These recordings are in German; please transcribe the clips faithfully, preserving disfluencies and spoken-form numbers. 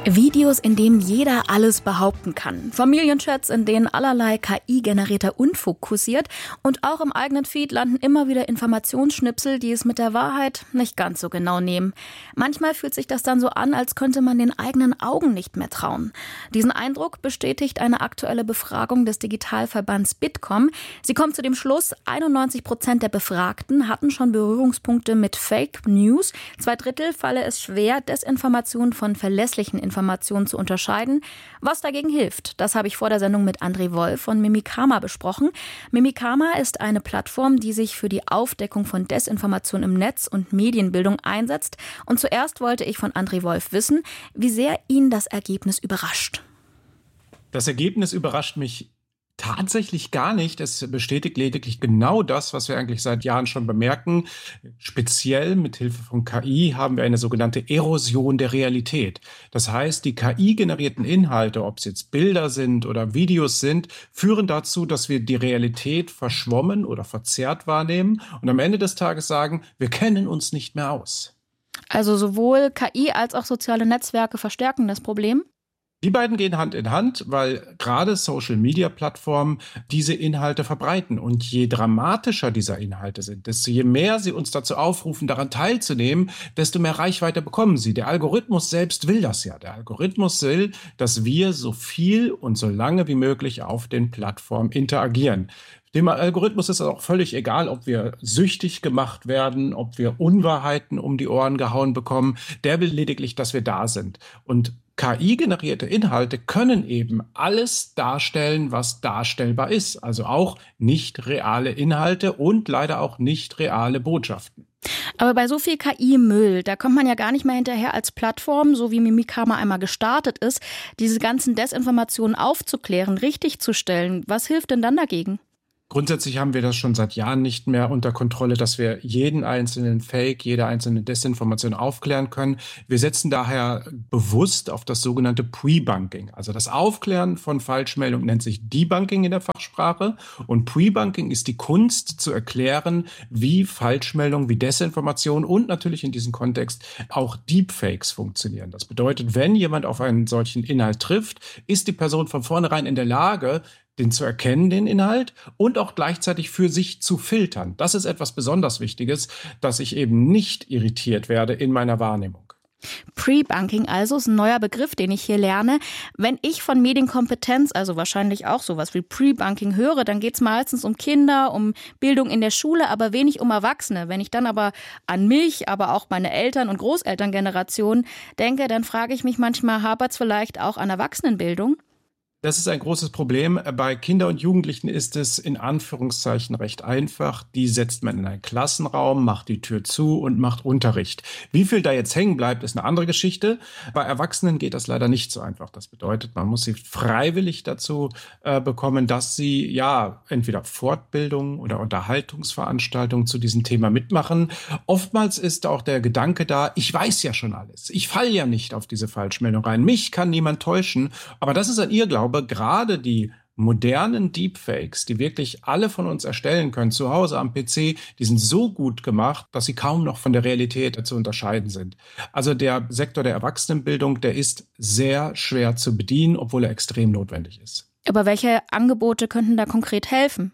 Videos, in denen jeder alles behaupten kann. Familienchats, in denen allerlei K I-generierter Unfug kursiert. Und auch im eigenen Feed landen immer wieder Informationsschnipsel, die es mit der Wahrheit nicht ganz so genau nehmen. Manchmal fühlt sich das dann so an, als könnte man den eigenen Augen nicht mehr trauen. Diesen Eindruck bestätigt eine aktuelle Befragung des Digitalverbands Bitkom. Sie kommt zu dem Schluss, einundneunzig Prozent der Befragten hatten schon Berührungspunkte mit Fake News. Zwei Drittel falle es schwer, Desinformationen von verlässlichen Informationen zu unterscheiden. Was dagegen hilft, das habe ich vor der Sendung mit André Wolf von Mimikama besprochen. Mimikama ist eine Plattform, die sich für die Aufdeckung von Desinformation im Netz und Medienbildung einsetzt. Und zuerst wollte ich von André Wolf wissen, wie sehr ihn das Ergebnis überrascht. Das Ergebnis überrascht mich tatsächlich gar nicht. Es bestätigt lediglich genau das, was wir eigentlich seit Jahren schon bemerken. Speziell mit Hilfe von K I haben wir eine sogenannte Erosion der Realität. Das heißt, die K I-generierten Inhalte, ob es jetzt Bilder sind oder Videos sind, führen dazu, dass wir die Realität verschwommen oder verzerrt wahrnehmen und am Ende des Tages sagen, wir kennen uns nicht mehr aus. Also sowohl K I als auch soziale Netzwerke verstärken das Problem? Die beiden gehen Hand in Hand, weil gerade Social-Media-Plattformen diese Inhalte verbreiten. Und je dramatischer diese Inhalte sind, desto je mehr sie uns dazu aufrufen, daran teilzunehmen, desto mehr Reichweite bekommen sie. Der Algorithmus selbst will das ja. Der Algorithmus will, dass wir so viel und so lange wie möglich auf den Plattformen interagieren. Dem Algorithmus ist es auch völlig egal, ob wir süchtig gemacht werden, ob wir Unwahrheiten um die Ohren gehauen bekommen. Der will lediglich, dass wir da sind. Und K I-generierte Inhalte können eben alles darstellen, was darstellbar ist. Also auch nicht reale Inhalte und leider auch nicht reale Botschaften. Aber bei so viel K I-Müll, da kommt man ja gar nicht mehr hinterher als Plattform, so wie Mimikama einmal gestartet ist, diese ganzen Desinformationen aufzuklären, richtigzustellen. Was hilft denn dann dagegen? Grundsätzlich haben wir das schon seit Jahren nicht mehr unter Kontrolle, dass wir jeden einzelnen Fake, jede einzelne Desinformation aufklären können. Wir setzen daher bewusst auf das sogenannte Pre-Bunking. Also das Aufklären von Falschmeldungen nennt sich Debunking in der Fachsprache. Und Pre-Bunking ist die Kunst zu erklären, wie Falschmeldungen, wie Desinformation und natürlich in diesem Kontext auch Deepfakes funktionieren. Das bedeutet, wenn jemand auf einen solchen Inhalt trifft, ist die Person von vornherein in der Lage, den zu erkennen, den Inhalt, und auch gleichzeitig für sich zu filtern. Das ist etwas besonders Wichtiges, dass ich eben nicht irritiert werde in meiner Wahrnehmung. Pre-Bunking also ist ein neuer Begriff, den ich hier lerne. Wenn ich von Medienkompetenz, also wahrscheinlich auch sowas wie Pre-Bunking höre, dann geht es meistens um Kinder, um Bildung in der Schule, aber wenig um Erwachsene. Wenn ich dann aber an mich, aber auch meine Eltern- und Großelterngeneration denke, dann frage ich mich manchmal, hapert es vielleicht auch an Erwachsenenbildung? Das ist ein großes Problem. Bei Kindern und Jugendlichen ist es in Anführungszeichen recht einfach. Die setzt man in einen Klassenraum, macht die Tür zu und macht Unterricht. Wie viel da jetzt hängen bleibt, ist eine andere Geschichte. Bei Erwachsenen geht das leider nicht so einfach. Das bedeutet, man muss sie freiwillig dazu äh, bekommen, dass sie ja entweder Fortbildungen oder Unterhaltungsveranstaltungen zu diesem Thema mitmachen. Oftmals ist auch der Gedanke da, ich weiß ja schon alles. Ich falle ja nicht auf diese Falschmeldung rein. Mich kann niemand täuschen. Aber das ist ein Irrglaube. Aber gerade die modernen Deepfakes, die wirklich alle von uns erstellen können, zu Hause am P C, die sind so gut gemacht, dass sie kaum noch von der Realität zu unterscheiden sind. Also der Sektor der Erwachsenenbildung, der ist sehr schwer zu bedienen, obwohl er extrem notwendig ist. Aber welche Angebote könnten da konkret helfen?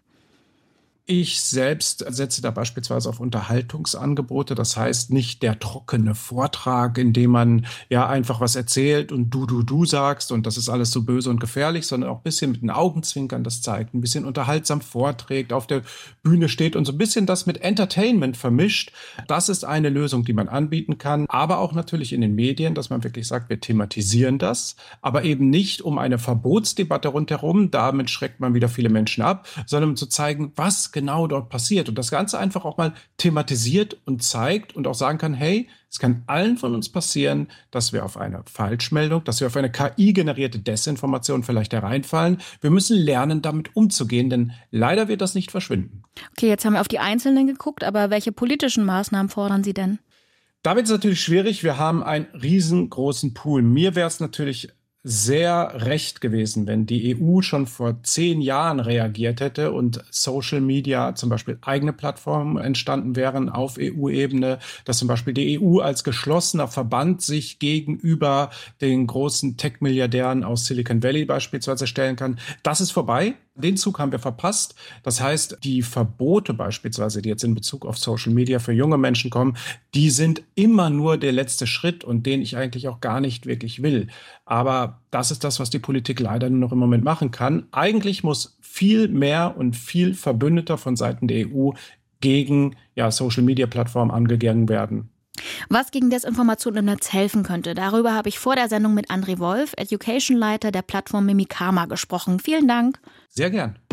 Ich selbst setze da beispielsweise auf Unterhaltungsangebote. Das heißt nicht der trockene Vortrag, in dem man ja einfach was erzählt und du, du, du sagst und das ist alles so böse und gefährlich, sondern auch ein bisschen mit den Augenzwinkern das zeigt, ein bisschen unterhaltsam vorträgt, auf der Bühne steht und so ein bisschen das mit Entertainment vermischt. Das ist eine Lösung, die man anbieten kann. Aber auch natürlich in den Medien, dass man wirklich sagt, wir thematisieren das, aber eben nicht um eine Verbotsdebatte rundherum. Damit schreckt man wieder viele Menschen ab, sondern um zu zeigen, was genau dort passiert und das Ganze einfach auch mal thematisiert und zeigt und auch sagen kann, hey, es kann allen von uns passieren, dass wir auf eine Falschmeldung, dass wir auf eine K I-generierte Desinformation vielleicht hereinfallen. Wir müssen lernen, damit umzugehen, denn leider wird das nicht verschwinden. Okay, jetzt haben wir auf die Einzelnen geguckt, aber welche politischen Maßnahmen fordern Sie denn? Da wird es natürlich schwierig. Wir haben einen riesengroßen Pool. Mir wäre es natürlich sehr recht gewesen, wenn die E U schon vor zehn Jahren reagiert hätte und Social Media, zum Beispiel eigene Plattformen entstanden wären auf E U-Ebene, dass zum Beispiel die E U als geschlossener Verband sich gegenüber den großen Tech-Milliardären aus Silicon Valley beispielsweise stellen kann. Das ist vorbei. Den Zug haben wir verpasst. Das heißt, die Verbote beispielsweise, die jetzt in Bezug auf Social Media für junge Menschen kommen, die sind immer nur der letzte Schritt und den ich eigentlich auch gar nicht wirklich will. Aber das ist das, was die Politik leider nur noch im Moment machen kann. Eigentlich muss viel mehr und viel Verbündeter von Seiten der E U gegen ja, Social-Media-Plattformen angegangen werden. Was gegen Desinformation im Netz helfen könnte, darüber habe ich vor der Sendung mit André Wolf, Education-Leiter der Plattform Mimikama, gesprochen. Vielen Dank. Sehr gern.